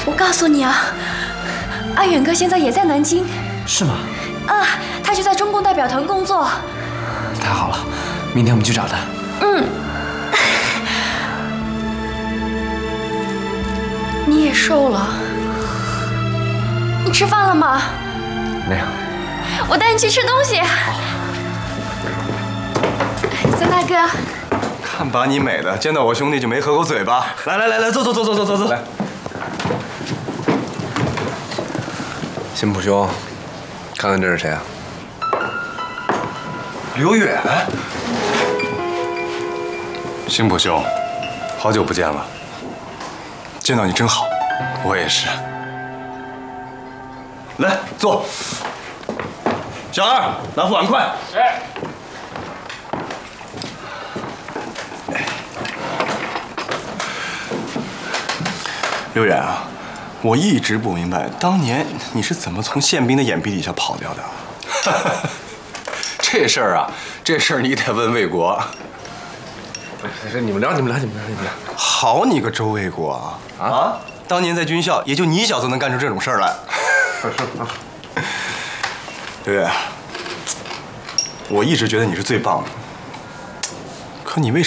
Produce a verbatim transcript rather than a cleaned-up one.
我告诉你啊，阿远哥现在也在南京。 是吗？ 啊，他就在中共代表团工作。 太好了，明天我们去找他。 嗯。你也瘦了，你吃饭了吗？ 没有。 我带你去吃东西。好。曾大哥。 看把你美的，见到我兄弟就没合过嘴巴。来来来来，坐坐坐坐坐坐坐。来。 辛普兄，看看这是谁啊？ 刘远。辛普兄，好久不见了。见到你真好，我也是。来坐。小二，拿副碗筷。哎。刘远啊，我一直不明白，当年你是怎么从宪兵的眼皮底下跑掉的？ 这事儿啊，这事儿你得问魏国。是你们聊，你们聊，你们聊，你们聊。 好你个周卫国啊！啊，当年在军校，也就你小子能干出这种事儿来。刘远，我一直觉得你是最棒的，可你为什么？